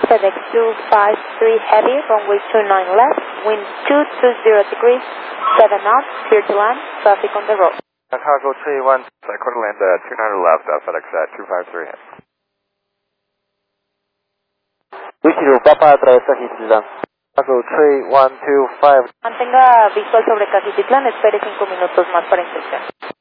FedEx 253 Heavy, runway 29 left, wind 220 degrees, 7 knots, clear to land, traffic on the road. Cargo 31, quarter land 29 left, FedEx 253 Heavy. Wichita Papa, atravesa Gitlán. Cargo 3125. Mantenga visual sobre Cajititlán, espere 5 minutos más para inspección.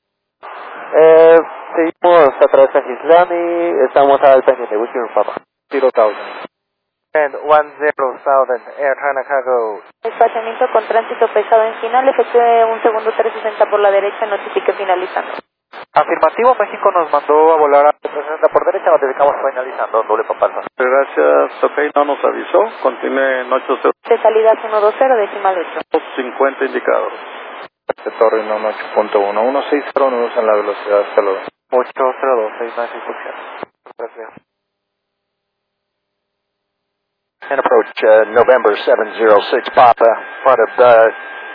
Seguimos a través de Gitlán y estamos al pendiente. Wichita Papa. 0,000. And 10,000, Air China Cargo. Espaciamiento con tránsito pesado en final, efectúe un segundo 360 por la derecha, notifique finalizando. Afirmativo, México nos mandó a volar a 360 por derecha, notificamos finalizando, doble papalfa. Gracias, ok, no nos avisó, continúe en 80. De salida 120, decimal 8. 50 indicados. Torre 8.1, 16 nudos en la velocidad, hasta luego. 802, 69 instrucción. Gracias. And approach November 706 Papa, front of the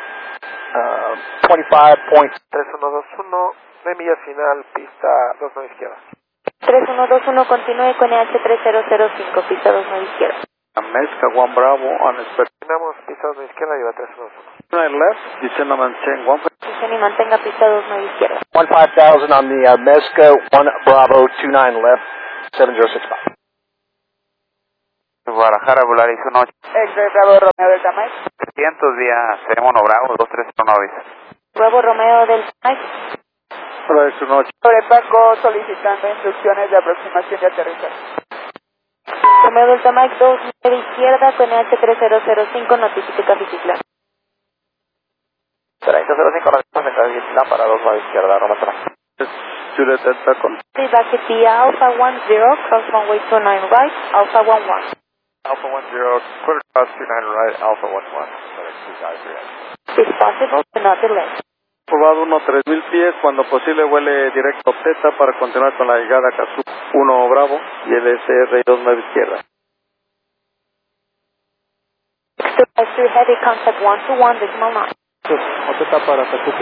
25.3121, de milla final, pista 29 izquierda. 3121, continúe con EH3005, pista 29 izquierda. Mezca, Juan Bravo, unexpected. Terminamos pista 29 izquierda y va 311. 9 left, descend and maintain 1. Posición y mantenga pista 29 izquierda. 15,000 on the Mezca, 1 Bravo, 29 left, 706 Papa. Guadalajara, Volaris 18. Bravo Romeo del Mike. 300 vía Ceremono Bravo, 231 Bravo Romeo del Mike. Volaris 18. Sobre Paco solicitando instrucciones de aproximación y aterrizaje. Romeo del Mike 29 izquierda con EH3005, notifique Cajititlán. 3005, notifica Gitlán para 29 izquierda, Roma Juliet Delta con Back vía Alpha 10, cross runway 29 right, Alpha 11. Alpha 10, quarter cross 29 right, Alpha 11, FedEx 253 Heavy. If possible, do not delay. probado 3000 pies, cuando posible vuele directo a Teta para continuar con la llegada a Cazú 1 Bravo y el SR 29 izquierda. 253 Heavy, contact 121, decimal 9. Teta para Cazú.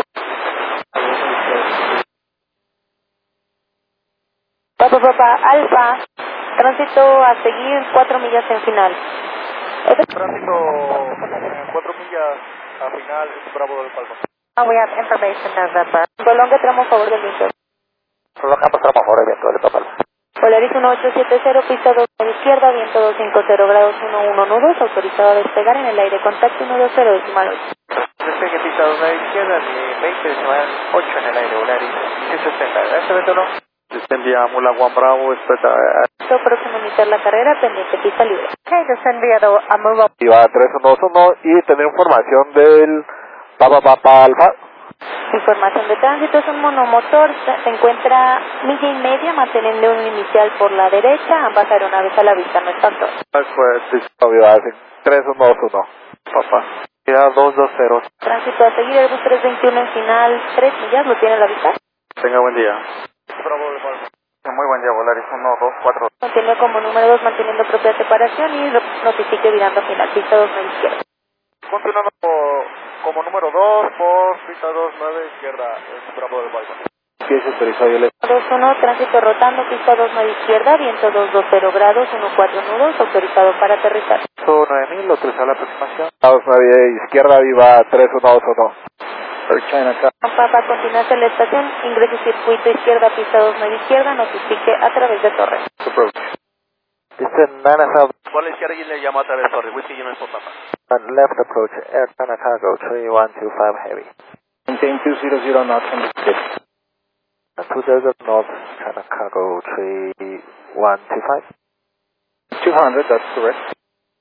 Papa Alfa, tránsito a seguir 4 millas en final. Tránsito 4 millas a final, es Bravo del Palma. We have information November. Prolongue tramo a favor del viento. Prolongamos tramo a favor del viento del Palma. Polaris 1870, pista 2 izquierda, viento 250 grados 11 nudos, autorizado a despegar en el aire, contacto 120, decimal 8. Despegue pista 2 izquierda, 20, decimal 8 en el aire, Volaris 170. Este evento no. Descend vía Mula Juan Bravo, espera. Próximo a iniciar la carrera, pendiente pista libre. Okay, descend vía a move up. Y va a 311 y tener información del Papa Alfa. Información de tránsito, es un monomotor, se encuentra milla y media, manteniendo un inicial por la derecha, ambas aeronaves a la vista, no es factor. Pues, Obvio, 311. Papá. Ya 220. Tránsito a seguir, Airbus 321 en final, 3 millas, ¿lo tiene a la vista? tenga buen día. Bravo de Palma. Muy buen día, Volaris 124. Continúe como número 2 manteniendo propia separación y notifique virando final, pista 29 izquierda. Continuando como número 2 por pista 29 izquierda, es Bravo del Palma. Sí, se autorizó yo le... 21, tránsito rotando, pista 29 izquierda, viento 220 grados, 14 nudos, autorizado para aterrizar. 9000, autorizado la aproximación. 29 izquierda, viva 3111. China acá. Papa, continúa hacia la estación, ingrese circuito izquierda, pista 29 izquierda, notifique a través de torre. Approach. Descend 9,000. ¿Cuál es que alguien le llama a través de Torre? Whiskey Union Papa. And left approach, Air China Cargo 3125 Heavy. Maintain 200 knots on the tip. 200 knots, China Cargo 3125. 200, that's correct.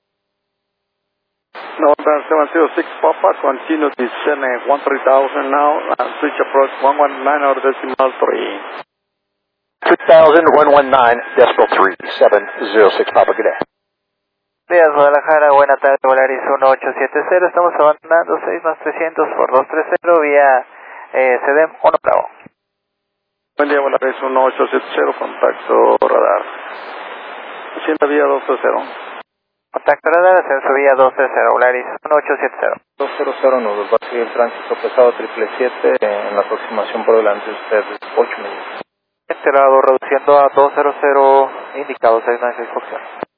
November 706 Papa, continue descend 13,000 now, and switch approach 119 or decimal 3. 2000, 119, decimal 3, 706 Papa, good day. Días, Guadalajara, buena tarde, Volaris 1870, estamos abandonando 6 más 300 por 230 vía CEDEM 1 Bravo. Buen día, Volaris 1870, contacto radar. Sienta vía 230. Contacto radar, ascenso vía 230, Volaris 1870. 200 nudos, va a seguir el tránsito pesado 777 en la aproximación por delante de usted 8 minutos. Enterado, reduciendo a 200, indicado 696 opciones.